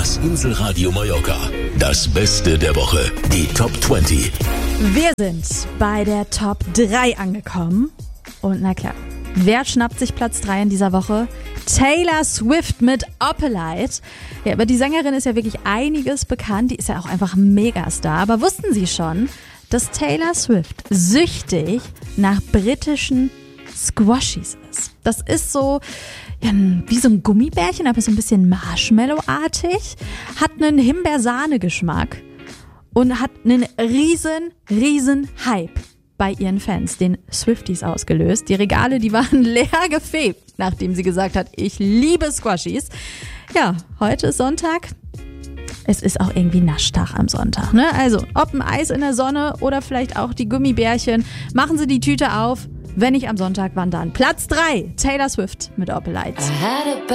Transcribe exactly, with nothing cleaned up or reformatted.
Das Inselradio Mallorca. Das Beste der Woche. Die Top zwanzig. Wir sind bei der Top drei angekommen. Und na klar, wer schnappt sich Platz drei in dieser Woche? Taylor Swift mit Opalite. Ja, über die Sängerin ist ja wirklich einiges bekannt. Die ist ja auch einfach ein Megastar. Aber wussten Sie schon, dass Taylor Swift süchtig nach britischen Squashies ist? Das ist so ja, wie so ein Gummibärchen, aber so ein bisschen Marshmallow-artig. Hat einen Himbeersahne-Geschmack und hat einen riesen, riesen Hype bei ihren Fans, den Swifties, ausgelöst. Die Regale, die waren leer gefegt, nachdem sie gesagt hat, ich liebe Squashies. Ja, heute ist Sonntag. Es ist auch irgendwie Naschtag am Sonntag, ne? Also, ob ein Eis in der Sonne oder vielleicht auch die Gummibärchen, machen Sie die Tüte auf. Wenn nicht am Sonntag, wann dann? Platz drei, Taylor Swift mit Opalite.